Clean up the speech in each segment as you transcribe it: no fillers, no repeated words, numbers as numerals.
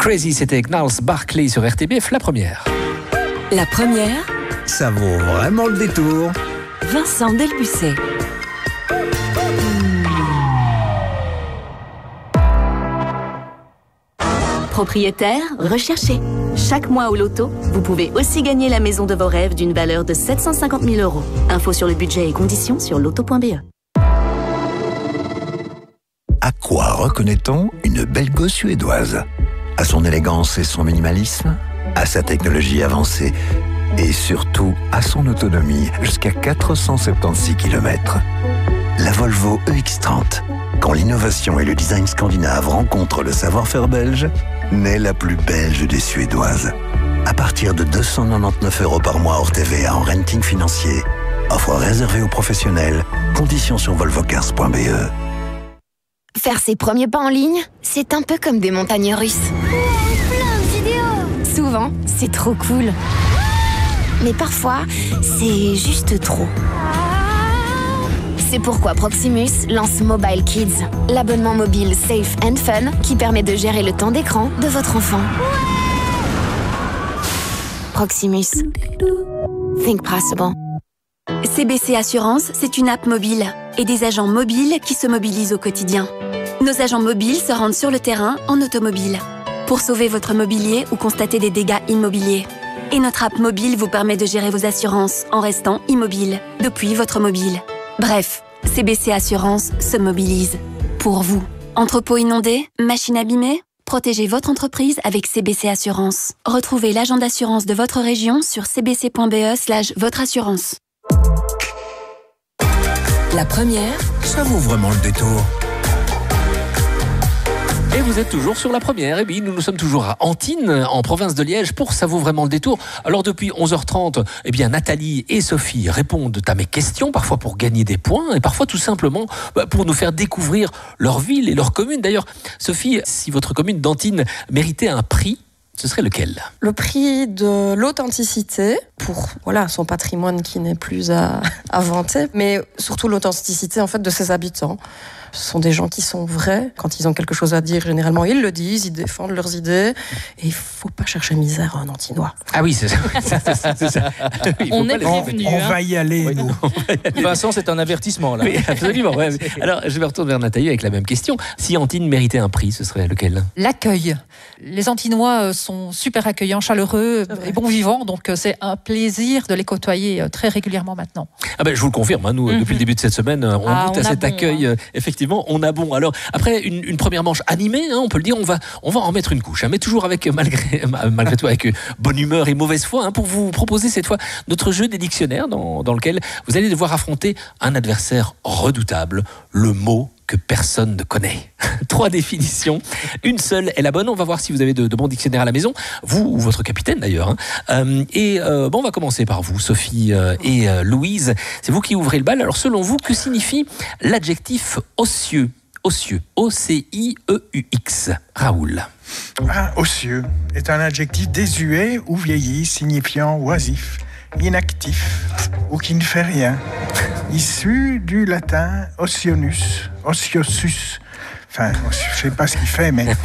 Crazy, c'était Gnarls Barkley sur RTBF, la première. La première, Ça vaut vraiment le détour. Vincent Delbussé. Propriétaire, recherché. Chaque mois au loto, vous pouvez aussi gagner la maison de vos rêves d'une valeur de 750 000 €. Info sur le budget et conditions sur loto.be. À quoi reconnaît-on une belle gosse suédoise? À son élégance et son minimalisme? À sa technologie avancée? Et surtout, à son autonomie, jusqu'à 476 km. La Volvo EX30. Quand l'innovation et le design scandinave rencontrent le savoir-faire belge, naît la plus belge des Suédoises. À partir de 299 € par mois hors TVA en renting financier. Offre réservée aux professionnels. Conditions sur volvocars.be. Faire ses premiers pas en ligne, c'est un peu comme des montagnes russes. Plein de vidéos. Souvent, c'est trop cool. Mais parfois, c'est juste trop. C'est pourquoi Proximus lance Mobile Kids, l'abonnement mobile safe and fun qui permet de gérer le temps d'écran de votre enfant. Proximus. Think possible. CBC Assurance, c'est une app mobile et des agents mobiles qui se mobilisent au quotidien. Nos agents mobiles se rendent sur le terrain en automobile pour sauver votre mobilier ou constater des dégâts immobiliers. Et notre app mobile vous permet de gérer vos assurances en restant immobile depuis votre mobile. Bref, CBC Assurance se mobilise pour vous. Entrepôt inondé, machine abîmée? Protégez votre entreprise avec CBC Assurance. Retrouvez l'agent d'assurance de votre région sur cbc.be/votre assurance. La première, Ça vaut vraiment le détour. Et vous êtes toujours sur la première. Et oui, nous sommes toujours à Antibes, en province de Liège, pour Ça vaut vraiment le détour. Alors depuis 11h30, eh bien Nathalie et Sophie répondent à mes questions, parfois pour gagner des points, et parfois tout simplement pour nous faire découvrir leur ville et leur commune. D'ailleurs, Sophie, si votre commune d'Antibes méritait un prix, ce serait lequel? Le prix de l'authenticité pour son patrimoine qui n'est plus à vanter, mais surtout l'authenticité en fait de ses habitants. Ce sont des gens qui sont vrais. Quand ils ont quelque chose à dire, généralement, ils le disent, ils défendent leurs idées. Et il ne faut pas chercher misère en Antinois. Ah oui, c'est ça. On est prévenus. On va y aller, Oui. nous. Vincent, c'est un avertissement, là. Oui, absolument. Ouais. Alors, je me retourne vers Nathalie avec la même question. Si Antibes méritait un prix, ce serait lequel? L'accueil. Les Antinois sont super accueillants, chaleureux et bons vivants, donc c'est un plaisir de les côtoyer très régulièrement maintenant. Ah ben, je vous le confirme, nous, depuis le début de cette semaine, on goûte à cet accueil. Effectivement, on a bon. Alors, après une première manche animée, on peut le dire, on va en remettre une couche, mais toujours avec, malgré tout, avec bonne humeur et mauvaise foi, pour vous proposer cette fois notre jeu des dictionnaires dans lequel vous allez devoir affronter un adversaire redoutable, le mot que personne ne connaît. 3 définitions, une seule est la bonne. On va voir si vous avez de bons dictionnaires à la maison, vous ou votre capitaine d'ailleurs. On va commencer par vous, Sophie et Louise. C'est vous qui ouvrez le bal. Alors selon vous, que signifie l'adjectif ossieux? Ossieux, O-C-I-E-U-X. Raoul. Ossieux est un adjectif désuet ou vieilli, signifiant oisif, inactif ou qui ne fait rien. Issu du latin ocionus, ociosus. Enfin, je sais pas ce qu'il fait, mais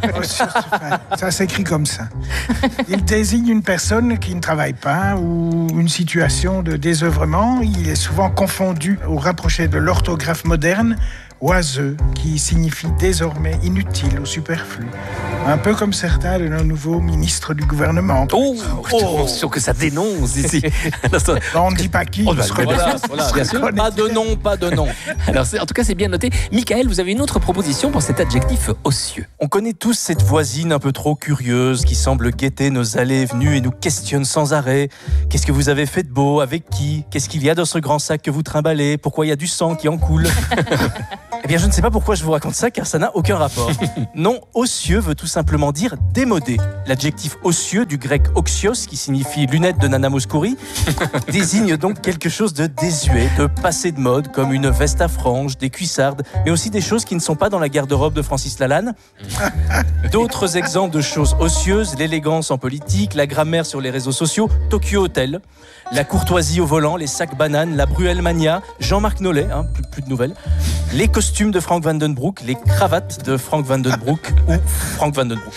ça s'écrit comme ça. Il désigne une personne qui ne travaille pas ou une situation de désœuvrement. Il est souvent confondu ou rapproché de l'orthographe moderne, oiseux, qui signifie désormais inutile ou superflu. Un peu comme certains de nos nouveaux ministres du gouvernement. Attention que ça dénonce ici. On ne dit pas qui. Voilà. Bien sûr. Pas de nom. Alors, en tout cas, c'est bien noté. Michael, vous avez une autre proposition pour cet adjectif ossieux. On connaît tous cette voisine un peu trop curieuse qui semble guetter nos allées et venues et nous questionne sans arrêt. Qu'est-ce que vous avez fait de beau? Avec qui? Qu'est-ce qu'il y a dans ce grand sac que vous trimballez? Pourquoi il y a du sang qui en coule? Eh bien, je ne sais pas pourquoi je vous raconte ça, car ça n'a aucun rapport. Non, ossieux veut tout simplement dire démodé. L'adjectif ossieux, du grec oxios, qui signifie lunettes de Nana Mouskouri, désigne donc quelque chose de désuet, de passé de mode, comme une veste à franges, des cuissardes, mais aussi des choses qui ne sont pas dans la garde-robe de Francis Lalanne. D'autres exemples de choses ossieuses, l'élégance en politique, la grammaire sur les réseaux sociaux, Tokyo Hotel, la courtoisie au volant, les sacs bananes, la Bruelle Mania, Jean-Marc Nollet, plus de nouvelles, les costumes costumes de Frank Vandenbroek, les cravates de Frank Vandenbroek ou Frank Vandenbroek.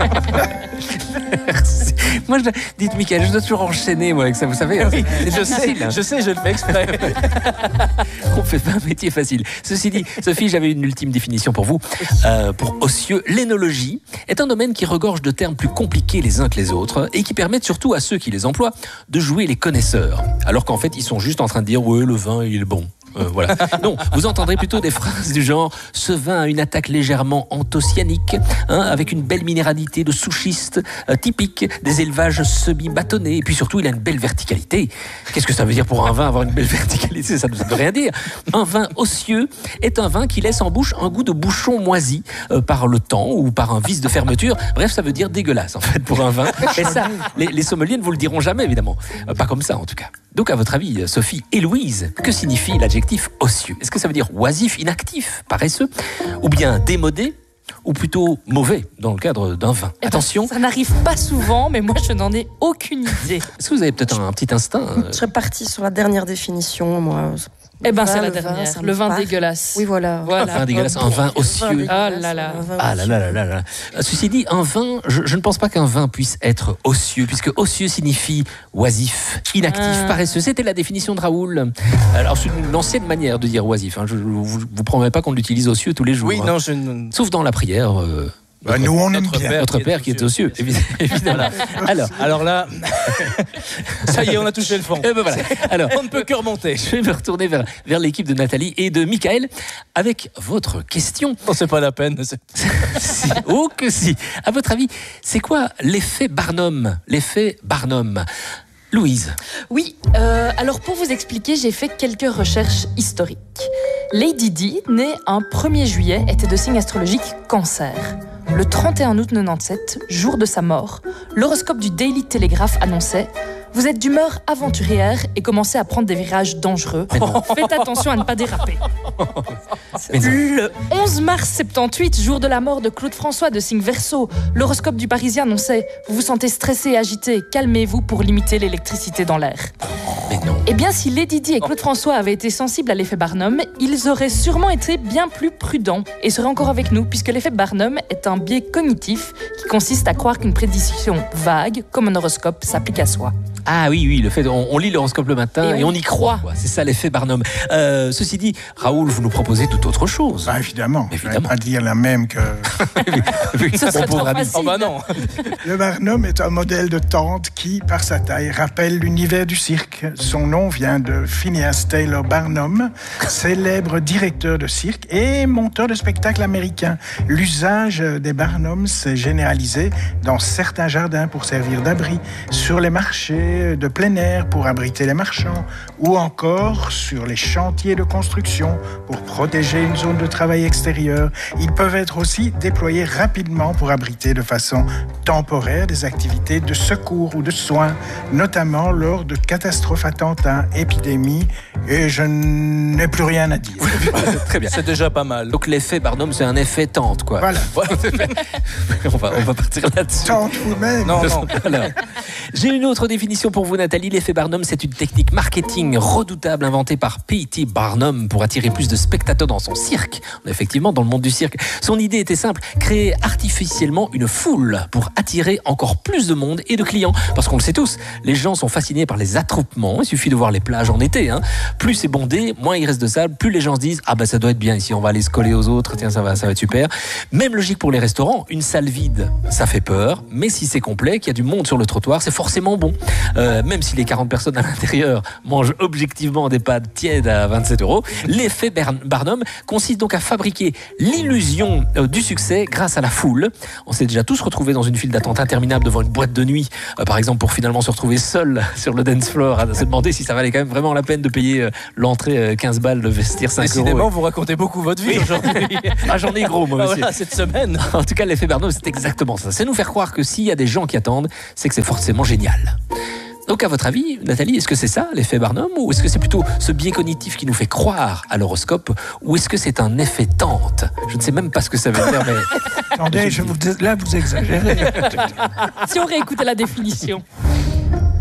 Moi, dites Mickaël, je dois toujours enchaîner moi avec ça, vous savez. Oui, je sais, je le fais exprès. On fait pas un métier facile. Ceci dit, Sophie, j'avais une ultime définition pour vous. Pour Ossieux, l'énologie est un domaine qui regorge de termes plus compliqués les uns que les autres et qui permettent surtout à ceux qui les emploient de jouer les connaisseurs. Alors qu'en fait, ils sont juste en train de dire « ouais, le vin, il est bon ». Voilà. Non, vous entendrez plutôt des phrases du genre « ce vin a une attaque légèrement anthocyanique, avec une belle minéralité de sous-schiste typique des élevages semi-bâtonnés, et puis surtout, il a une belle verticalité. » Qu'est-ce que ça veut dire pour un vin avoir une belle verticalité? Ça ne veut rien dire. Un vin ossieux est un vin qui laisse en bouche un goût de bouchon moisi par le temps ou par un vice de fermeture. Bref, ça veut dire dégueulasse en fait pour un vin. Et ça, les sommeliers ne vous le diront jamais évidemment. Pas comme ça en tout cas. Donc à votre avis, Sophie et Louise, que signifie l'adjectif ossieux? Est-ce que ça veut dire oisif, inactif, paresseux, ou bien démodé, ou plutôt mauvais dans le cadre d'un vin? Attention. Ça n'arrive pas souvent, mais moi je n'en ai aucune idée. Est-ce que vous avez peut-être un petit instinct? Je serais partie sur la dernière définition, moi. Eh ben c'est la dernière, le vin dégueulasse. Oui, voilà. Un vin dégueulasse, un vin ossieux. Ah là là. Ah là là là là là. Ceci dit, un vin, je ne pense pas qu'un vin puisse être ossieux, puisque ossieux signifie oisif, inactif, paresseux. C'était la définition de Raoul. Alors c'est une ancienne manière de dire oisif. Je ne vous promets pas qu'on l'utilise ossieux tous les jours. Oui, non, je... Sauf dans la prière. Nous, on aime bien. Notre Père qui est aux cieux, évidemment. Alors là, ça y est, on a touché le fond. Et ben voilà. Alors, on ne peut que remonter. Je vais me retourner vers l'équipe de Nathalie et de Mickaël avec votre question. Non, c'est pas la peine. Si. Oh que si. À votre avis, c'est quoi l'effet Barnum? L'effet Barnum. Louise. Oui, alors pour vous expliquer, j'ai fait quelques recherches historiques. Lady Di, née un 1er juillet, était de signe astrologique Cancer. Le 31 août 97, jour de sa mort, l'horoscope du Daily Telegraph annonçait « Vous êtes d'humeur aventurière et commencez à prendre des virages dangereux. Faites attention à ne pas déraper. » Le 11 mars 78, jour de la mort de Claude François de signe Verseau, l'horoscope du Parisien annonçait « Vous vous sentez stressé et agité, calmez-vous pour limiter l'électricité dans l'air. » Eh bien, si Lady Di et Claude François avaient été sensibles à l'effet Barnum, ils auraient sûrement été bien plus prudents et seraient encore avec nous, puisque l'effet Barnum est un biais cognitif qui consiste à croire qu'une prédiction vague, comme un horoscope, s'applique à soi. Ah oui, le fait on lit l'horoscope le matin et on y croit. C'est ça l'effet Barnum. Ceci dit, Raoul, vous nous proposez tout autre chose. Bah, évidemment. Je vais pas dire la même que... Ça serait trop facile. Oh bah non. Le Barnum est un modèle de tente qui, par sa taille, rappelle l'univers du cirque. Son nom vient de Phineas Taylor Barnum, célèbre directeur de cirque et monteur de spectacles américain. L'usage des Barnums s'est généralisé dans certains jardins pour servir d'abri, sur les marchés de plein air pour abriter les marchands, ou encore sur les chantiers de construction pour protéger une zone de travail extérieure. Ils peuvent être aussi déployés rapidement pour abriter de façon temporaire des activités de secours ou de soins, notamment lors de catastrophes, attentats, épidémies, et je n'ai plus rien à dire. Très bien. C'est déjà pas mal. Donc l'effet Barnum, c'est un effet tente, quoi. Voilà. on va partir là-dessus. Tente vous-même. Non. Alors, j'ai une autre définition pour vous, Nathalie. L'effet Barnum, c'est une technique marketing redoutable inventée par P.T. Barnum pour attirer plus de spectateurs dans son cirque. On est effectivement dans le monde du cirque. Son idée était simple, créer artificiellement une foule pour attirer encore plus de monde et de clients. Parce qu'on le sait tous, les gens sont fascinés par les attroupements. Il suffit de voir les plages en été. Plus c'est bondé, moins il reste de sable, plus les gens se disent « Ah bah ça doit être bien ici, on va aller se coller aux autres, tiens ça va être super ». Même logique pour les restaurants, une salle vide, ça fait peur, mais si c'est complet, qu'il y a du monde sur le trottoir, c'est forcément bon. Même si les 40 personnes à l'intérieur mangent objectivement des pâtes tièdes à 27 €, l'effet Barnum consiste donc à fabriquer l'illusion du succès grâce à la foule. On s'est déjà tous retrouvés dans une file d'attente interminable devant une boîte de nuit, par exemple pour finalement se retrouver seul sur le dance floor, à se demander si ça valait quand même vraiment la peine de payer l'entrée 15 balles, de vestir 5 €. Décidément, vous racontez beaucoup votre vie aujourd'hui. Ah, j'en ai gros, moi aussi. Voilà, cette semaine. En tout cas, l'effet Barnum, c'est exactement ça. C'est nous faire croire que s'il y a des gens qui attendent, c'est que c'est forcément génial. Donc, à votre avis, Nathalie, est-ce que c'est ça, l'effet Barnum, ou est-ce que c'est plutôt ce biais cognitif qui nous fait croire à l'horoscope, ou est-ce que c'est un effet tente? Je ne sais même pas ce que ça veut dire, mais... Attendez, là, vous exagérez. Si on réécoutait la définition.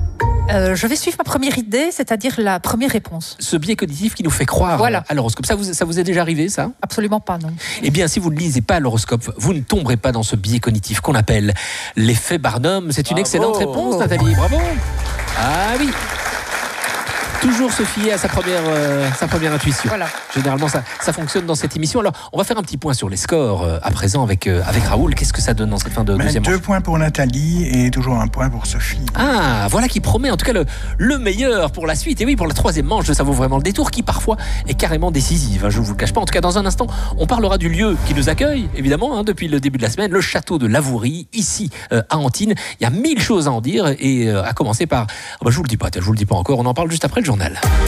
Je vais suivre ma première idée, c'est-à-dire la première réponse. Ce biais cognitif qui nous fait croire à l'horoscope. Ça vous est déjà arrivé, ça? Absolument pas, non. Eh bien, si vous ne lisez pas l'horoscope, vous ne tomberez pas dans ce biais cognitif qu'on appelle l'effet Barnum. C'est une excellente réponse, Nathalie. Bravo. Ah oui. Toujours se fier à sa première intuition. Voilà. Généralement, ça fonctionne dans cette émission. Alors, on va faire un petit point sur les scores à présent avec Raoul. Qu'est-ce que ça donne dans cette fin de deuxième manche? 2 points pour Nathalie et toujours 1 point pour Sophie. Ah, voilà qui promet en tout cas le meilleur pour la suite. Et oui, pour la troisième manche, ça vaut vraiment le détour, qui parfois est carrément décisive. Je ne vous le cache pas. En tout cas, dans un instant, on parlera du lieu qui nous accueille, évidemment, depuis le début de la semaine, le château de Lavourie, ici à Antibes. Il y a 1000 choses à en dire, et à commencer par... je vous le dis pas encore, on en parle juste après le journal.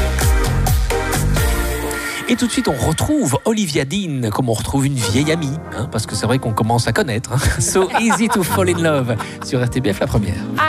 Et tout de suite, on retrouve Olivia Dean, comme on retrouve une vieille amie, parce que c'est vrai qu'on commence à connaître. So Easy to Fall in Love sur RTBF, la première.